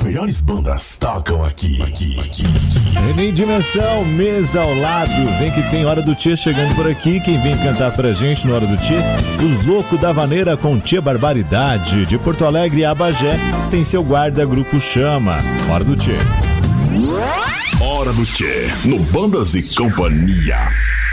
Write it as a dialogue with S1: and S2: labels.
S1: melhores bandas tocam aqui.
S2: Em Dimensão, mesa ao lado. Vem que tem Hora do Tchê chegando por aqui. Quem vem cantar pra gente no Hora do Tchê? Os Loucos da Vaneira com Tchê Barbaridade. De Porto Alegre a Bagé, tem seu guarda Grupo Chama. Hora do Tchê.
S1: Hora do Tchê, no Bandas e Companhia.